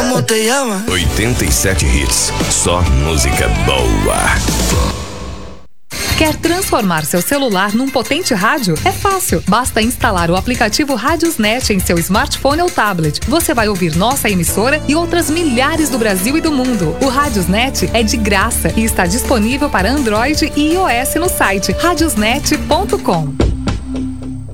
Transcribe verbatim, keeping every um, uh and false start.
Como te llama? oitenta e sete hits. Só música boa. Quer transformar seu celular num potente rádio? É fácil. Basta instalar o aplicativo Radiosnet em seu smartphone ou tablet. Você vai ouvir nossa emissora e outras milhares do Brasil e do mundo. O Radiosnet é de graça e está disponível para Android e iOS no site radiosnet ponto com.